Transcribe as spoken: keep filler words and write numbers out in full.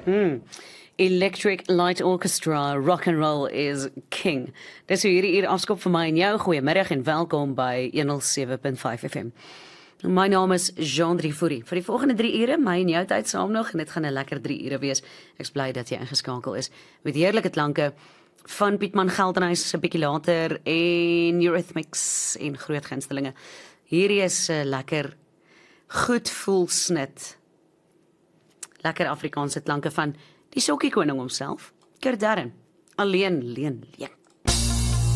Hmm. Electric Light Orchestra, rock and roll is king. Dis hoe hierdie uur afskop vir my en jou. Goeiemiddag en welkom by honderd sewe punt vyf F M. My naam is Jean Driefouri. Vir die volgende drie ure, my en jou tyd saam nog, en dit gaan 'n lekker drie ure wees. Ek's bly dat jy ingeskakel is met heerlike klanke van Pietman Geldenhuys 'n bietjie later en Eurythmics en groot gunstelinge. Hierdie is 'n lekker goed voel snit. Lekker Afrikaanse klanke van die sokkiekoning homself, Kurt Darren, alleen leen leen.